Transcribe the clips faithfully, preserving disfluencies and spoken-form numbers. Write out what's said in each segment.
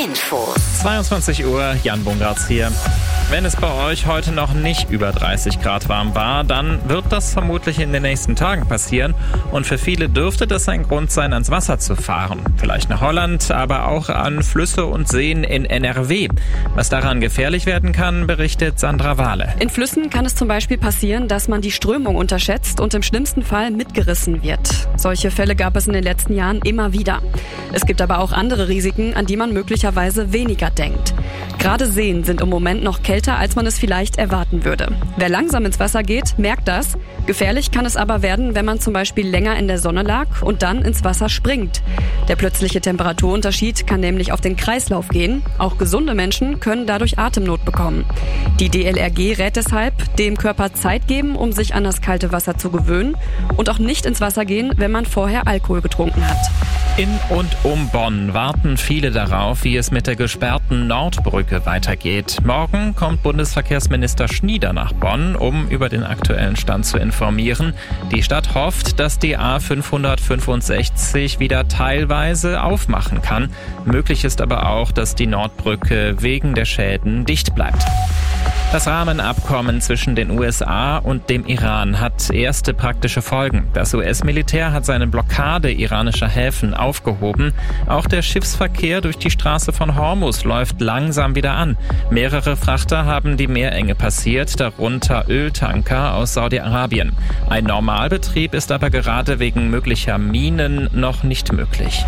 Infos. zweiundzwanzig Uhr, Jan Bungartz hier. Wenn es bei euch heute noch nicht über dreißig Grad warm war, dann wird das vermutlich in den nächsten Tagen passieren. Und für viele dürfte das ein Grund sein, ans Wasser zu fahren. Vielleicht nach Holland, aber auch an Flüsse und Seen in N R W. Was daran gefährlich werden kann, berichtet Sandra Wahle. In Flüssen kann es zum Beispiel passieren, dass man die Strömung unterschätzt und im schlimmsten Fall mitgerissen wird. Solche Fälle gab es in den letzten Jahren immer wieder. Es gibt aber auch andere Risiken, an die man möglicherweise weniger denkt. Gerade Seen sind im Moment noch kälter, als man es vielleicht erwarten würde. Wer langsam ins Wasser geht, merkt das. Gefährlich kann es aber werden, wenn man zum Beispiel länger in der Sonne lag und dann ins Wasser springt. Der plötzliche Temperaturunterschied kann nämlich auf den Kreislauf gehen. Auch gesunde Menschen können dadurch Atemnot bekommen. Die D L R G rät deshalb, dem Körper Zeit geben, um sich an das kalte Wasser zu gewöhnen und auch nicht ins Wasser gehen, wenn man vorher Alkohol getrunken hat. In und um Bonn warten viele darauf, wie es mit der gesperrten Nordbrücke weitergeht. Morgen kommt Bundesverkehrsminister Schnieder nach Bonn, um über den aktuellen Stand zu informieren. Die Stadt hofft, dass die A fünfhundertfünfundsechzig wieder teilweise aufmachen kann. Möglich ist aber auch, dass die Nordbrücke wegen der Schäden dicht bleibt. Das Rahmenabkommen zwischen den U S A und dem Iran hat erste praktische Folgen. Das U S-Militär hat seine Blockade iranischer Häfen aufgehoben. Auch der Schiffsverkehr durch die Straße von Hormuz läuft langsam wieder an. Mehrere Frachter haben die Meerenge passiert, darunter Öltanker aus Saudi-Arabien. Ein Normalbetrieb ist aber gerade wegen möglicher Minen noch nicht möglich.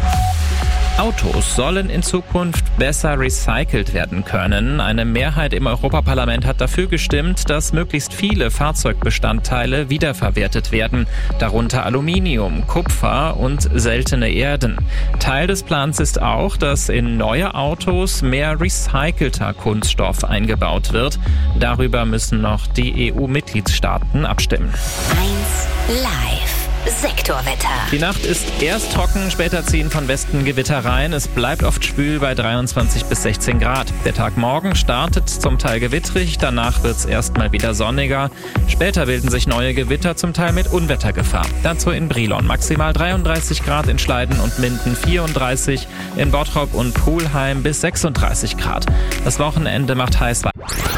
Autos sollen in Zukunft besser recycelt werden können. Eine Mehrheit im Europaparlament hat dafür gestimmt, dass möglichst viele Fahrzeugbestandteile wiederverwertet werden, darunter Aluminium, Kupfer und seltene Erden. Teil des Plans ist auch, dass in neue Autos mehr recycelter Kunststoff eingebaut wird. Darüber müssen noch die E U-Mitgliedstaaten abstimmen. eins Live. Sektorwetter. Die Nacht ist erst trocken, später ziehen von Westen Gewitter rein. Es bleibt oft schwül bei dreiundzwanzig bis sechzehn Grad. Der Tag morgen startet zum Teil gewittrig, danach wird es erstmal wieder sonniger. Später bilden sich neue Gewitter, zum Teil mit Unwettergefahr. Dazu in Brilon maximal dreiunddreißig Grad, in Schleiden und Minden vierunddreißig, in Bottrop und Pulheim bis sechsunddreißig Grad. Das Wochenende macht heiß.